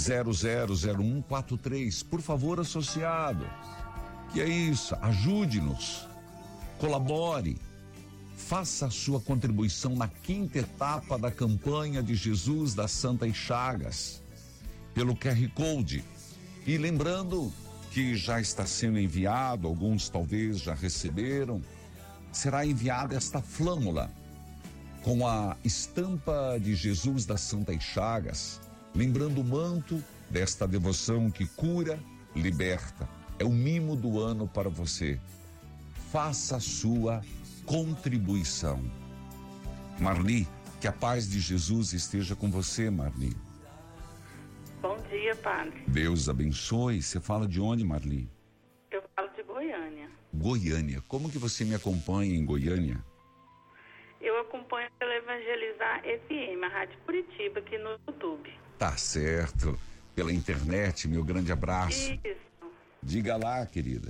000143. Por favor, associado, que é isso, ajude-nos, colabore, faça a sua contribuição na 5ª etapa da campanha de Jesus das Santas Chagas, pelo QR Code. E lembrando que já está sendo enviado, alguns talvez já receberam, será enviada esta flâmula com a estampa de Jesus das Santas Chagas, lembrando o manto desta devoção que cura, liberta. É o mimo do ano para você. Faça a sua contribuição. Marli, que a paz de Jesus esteja com você, Marli. Bom dia, padre. Deus abençoe. Você fala de onde, Marli? Eu falo de Goiânia. Goiânia. Como que você me acompanha em Goiânia? Eu acompanho pela Evangelizar FM, a Rádio Curitiba, aqui no YouTube. Tá certo. Pela internet, meu grande abraço. Isso. Diga lá, querida.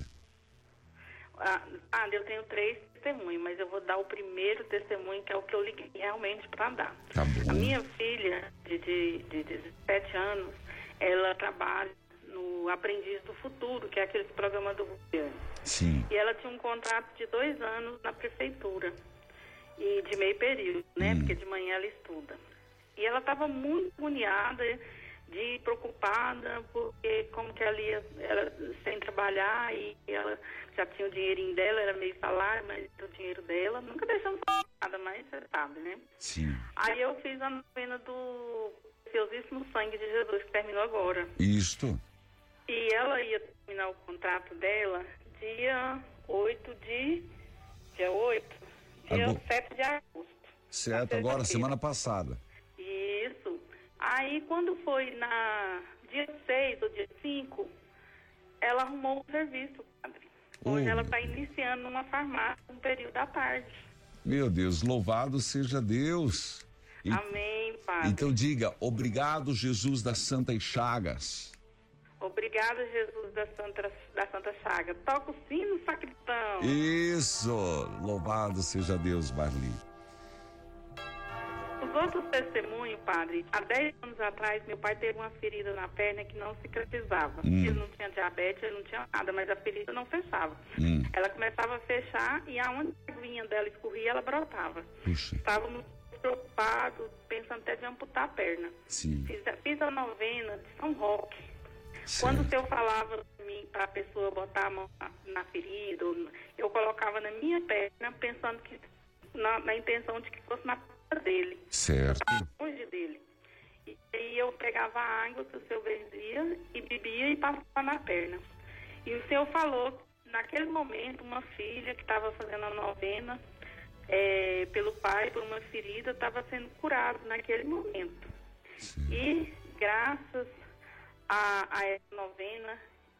Eu tenho 3 testemunhos, mas eu vou dar o primeiro testemunho, que é o que eu liguei realmente para dar. Tá bom. A minha filha, de 17 anos, ela trabalha no Aprendiz do Futuro, que é aquele programa do governo. Sim. E ela tinha um contrato de 2 anos na prefeitura, e de meio período, né? Porque de manhã ela estuda. E ela estava muito agoniada, preocupada, porque como que ela ia sem trabalhar, e ela já tinha o dinheirinho dela, era meio salário, mas o dinheiro dela, nunca deixamos nada, mas você sabe, né? Sim. Aí eu fiz a novena do Preciosíssimo Sangue de Jesus, que terminou agora. Isto. E ela ia terminar o contrato dela dia 7 de agosto. Certo, agora, semana passada. Isso. Aí, quando foi na dia 6 ou dia 5, ela arrumou um serviço, padre. Hoje ela está iniciando numa farmácia no período da tarde. Meu Deus, louvado seja Deus. Amém, padre. Então diga, obrigado, Jesus das Santas Chagas. Obrigada, Jesus da Santa Chaga. Toca o sino, sacristão. Isso, louvado seja Deus, Marli. Os outros testemunhos, padre, há 10 anos atrás, meu pai teve uma ferida na perna que não cicatrizava. Ele não tinha diabetes, ele não tinha nada, mas a ferida não fechava. Ela começava a fechar e aonde a aguinha dela escorria, ela brotava. Puxa. Estávamos preocupados, pensando até de amputar a perna. Sim. Fiz a novena de São Roque. Certo. Quando o senhor falava para a pessoa botar a mão na ferida, eu colocava na minha perna, pensando que na intenção de que fosse na perna dele. Certo. Longe dele. E aí eu pegava a água que o senhor bebia e bebia e passava na perna. E o senhor falou que naquele momento uma filha que estava fazendo a novena pelo pai, por uma ferida, estava sendo curada naquele momento. Sim. E graças a essa novena,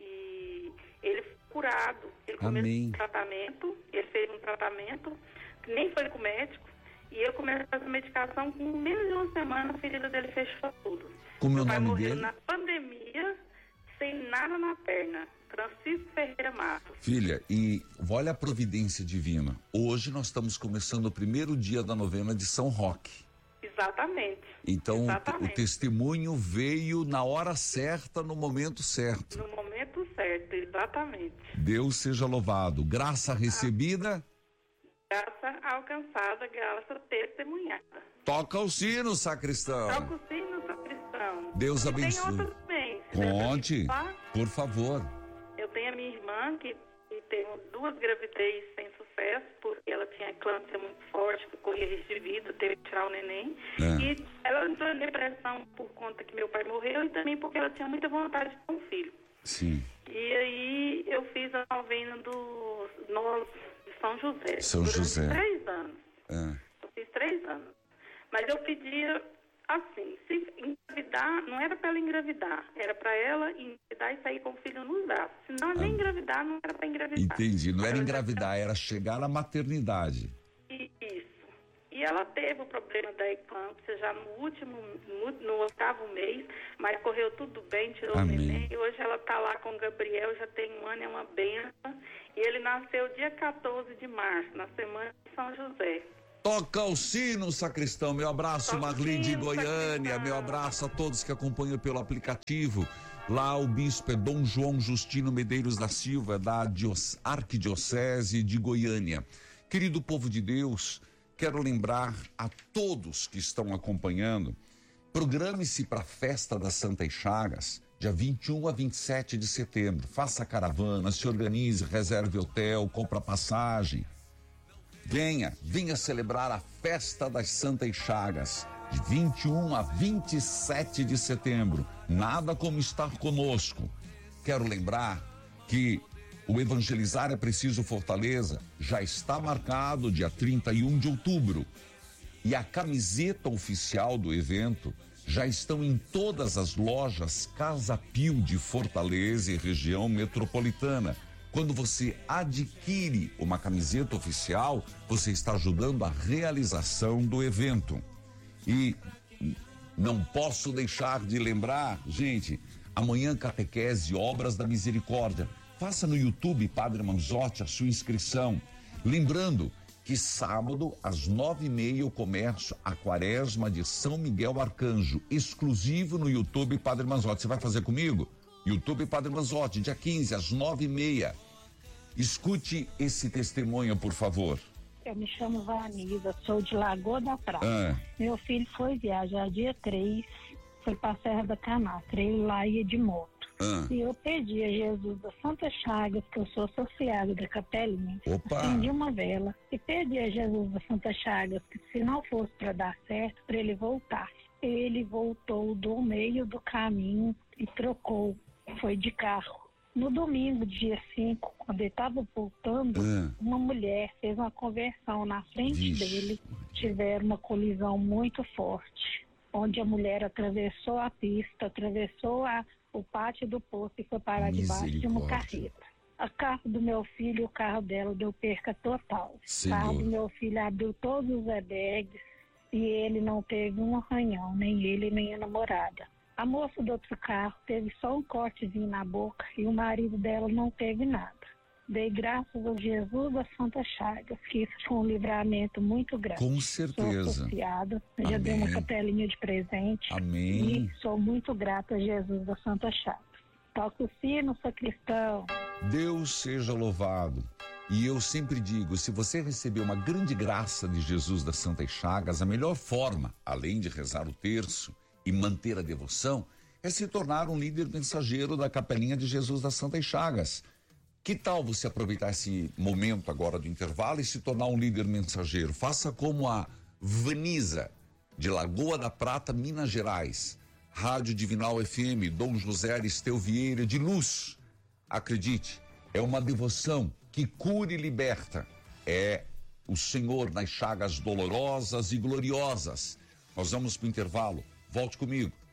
e ele foi curado. Ele começou um tratamento, ele fez um tratamento, nem foi com o médico, e ele começou a fazer medicação, com menos de uma semana a ferida dele fechou tudo. Como é o nome dele? Morreu na pandemia, sem nada na perna. Francisco Ferreira Matos. Filha, e olha a providência divina. Hoje nós estamos começando o primeiro dia da novena de São Roque. Exatamente. Então, o testemunho veio na hora certa, no momento certo. No momento certo, exatamente. Deus seja louvado. Graça recebida. Graça alcançada, graça testemunhada. Toca o sino, sacristão. Toca o sino, sacristão. Deus abençoe. Tem outras também. Conte, por favor. Eu tenho a minha irmã que teve 2 gravidez sem sucesso, porque ela tinha eclâmpsia muito forte, corria risco de vida, teve que tirar o neném. E ela entrou em depressão por conta que meu pai morreu e também porque ela tinha muita vontade de ter um filho. Sim. E aí eu fiz a novena do São José. São José. 3 anos. Eu fiz 3 anos. Mas eu pedia assim, se engravidar, não era para ela engravidar, era para ela engravidar e sair com o filho nos braços. Senão nem engravidar, não era para engravidar. Entendi, não era engravidar, era chegar na maternidade. Isso. E ela teve o problema da eclâmpsia já no 8º mês, mas correu tudo bem, tirou o neném. E hoje ela está lá com o Gabriel, já tem 1 ano, é uma benção. E ele nasceu dia 14 de março, na semana de São José. Toca o sino, sacristão. Meu abraço, Marli de Goiânia. Meu abraço a todos que acompanham pelo aplicativo. Lá o bispo é Dom João Justino Medeiros da Silva, da Arquidiocese de Goiânia. Querido povo de Deus, quero lembrar a todos que estão acompanhando, programe-se para a Festa das Santas Chagas, dia 21 a 27 de setembro. Faça caravana, se organize, reserve hotel, compra passagem. Venha celebrar a Festa das Santas Chagas, de 21 a 27 de setembro. Nada como estar conosco. Quero lembrar que o Evangelizar é Preciso Fortaleza já está marcado dia 31 de outubro. E a camiseta oficial do evento já estão em todas as lojas Casa Pio de Fortaleza e região metropolitana. Quando você adquire uma camiseta oficial, você está ajudando a realização do evento. E não posso deixar de lembrar, gente, amanhã catequese Obras da Misericórdia. Faça no YouTube, Padre Manzotti, a sua inscrição. Lembrando que sábado, às 9h30, eu começo a quaresma de São Miguel Arcanjo, exclusivo no YouTube, Padre Manzotti. Você vai fazer comigo? YouTube Padre Manzotti, dia 15, às 9h30. Escute esse testemunho, por favor. Eu me chamo Vanisa, sou de Lagoa da Prata. Meu filho foi viajar dia 3, foi para a Serra da Canastra, ele lá ia de moto. E eu pedi a Jesus das Santas Chagas, que eu sou associada da Capelinha, acendi uma vela e pedi a Jesus das Santas Chagas que se não fosse para dar certo, para ele voltar. Ele voltou do meio do caminho e trocou, foi de carro. No domingo, dia 5, quando ele estava voltando, uma mulher fez uma conversão na frente dele. Tiveram uma colisão muito forte, onde a mulher atravessou a pista, atravessou o pátio do posto e foi parar debaixo de uma carreta. O carro do meu filho e o carro dela deu perca total. O carro do meu filho abriu todos os airbags e ele não teve um arranhão, nem ele nem a namorada. A moça do outro carro teve só um cortezinho na boca e o marido dela não teve nada. Dei graças a Jesus das Santas Chagas, que isso foi um livramento muito grande. Com certeza. Sou associada, já dei uma capelinha de presente. Amém. E sou muito grata a Jesus das Santas Chagas. Toca o sino, sacristão. Deus seja louvado. E eu sempre digo, se você receber uma grande graça de Jesus das Santas Chagas, a melhor forma, além de rezar o terço e manter a devoção, é se tornar um líder mensageiro da Capelinha de Jesus das Santas Chagas. Que tal você aproveitar esse momento agora do intervalo e se tornar um líder mensageiro? Faça como a Vanisa, de Lagoa da Prata, Minas Gerais. Rádio Divinal FM, Dom José Aristeu Vieira de Luz. Acredite, é uma devoção que cura e liberta. É o Senhor nas chagas dolorosas e gloriosas. Nós vamos para o intervalo. Volte comigo.